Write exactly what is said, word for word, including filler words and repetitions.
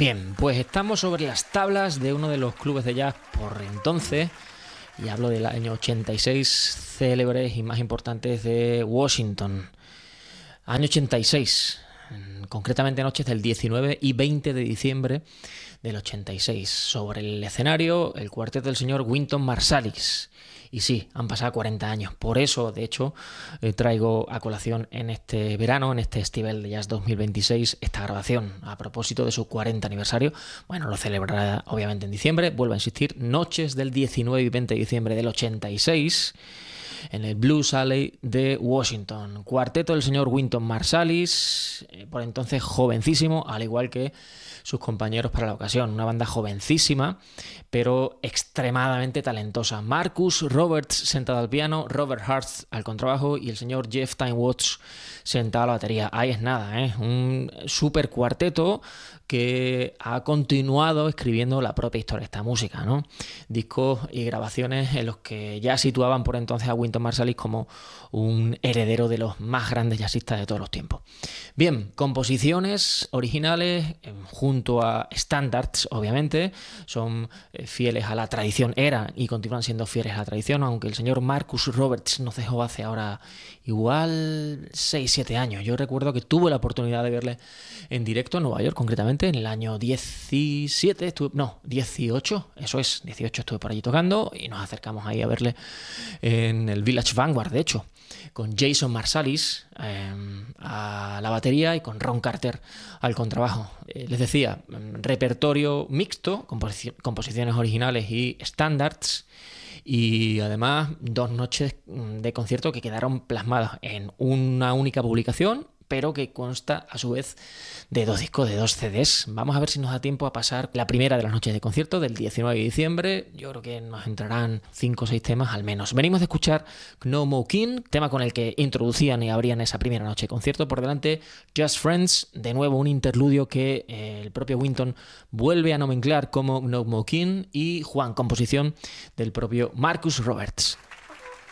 Bien, pues estamos sobre las tablas de uno de los clubes de jazz por entonces, y hablo del año ochenta y seis, célebres y más importantes de Washington. Año ochenta y seis, concretamente noches del diecinueve y veinte de diciembre del ochenta y seis. Sobre el escenario, el cuarteto del señor Wynton Marsalis. Y sí, han pasado cuarenta años. Por eso, de hecho, eh, traigo a colación en este verano, en este Festival de Jazz dos mil veintiséis, esta grabación a propósito de su cuarenta aniversario. Bueno, lo celebrará obviamente en diciembre. Vuelvo a insistir, noches del diecinueve y veinte de diciembre del ochenta y seis, en el Blues Alley de Washington. Cuarteto del señor Wynton Marsalis, eh, por entonces jovencísimo, al igual que sus compañeros para la ocasión. Una banda jovencísima, pero extremadamente talentosa. Marcus Roberts sentado al piano, Robert Hart al contrabajo y el señor Jeff Time Watts sentado a la batería. Ahí es nada, ¿eh? Un super cuarteto que ha continuado escribiendo la propia historia de esta música, ¿no? Discos y grabaciones en los que ya situaban por entonces a Wynton Marsalis como un heredero de los más grandes jazzistas de todos los tiempos. Bien, composiciones originales eh, junto a standards, obviamente, son eh, fieles a la tradición, eran y continúan siendo fieles a la tradición, aunque el señor Marcus Roberts nos dejó hace ahora igual seis siete años. Yo recuerdo que tuve la oportunidad de verle en directo en Nueva York, concretamente en el año diecisiete, estuve, no, dieciocho, eso es, dieciocho estuve por allí tocando y nos acercamos ahí a verle en el Village Vanguard, de hecho, con Jason Marsalis eh, a la batería y con Ron Carter al contrabajo. Eh, les decía, repertorio mixto, composi- composiciones originales y standards, y además dos noches de concierto que quedaron plasmadas en una única publicación, pero que consta a su vez de dos discos, de dos C Ds. Vamos a ver si nos da tiempo a pasar la primera de las noches de concierto del diecinueve de diciembre. Yo creo que nos entrarán cinco o seis temas al menos. Venimos de escuchar No Mo King, tema con el que introducían y abrían esa primera noche de concierto. Por delante, Just Friends, de nuevo un interludio que eh, el propio Wynton vuelve a nomenclar como No Mo King, y Juan, composición del propio Marcus Roberts.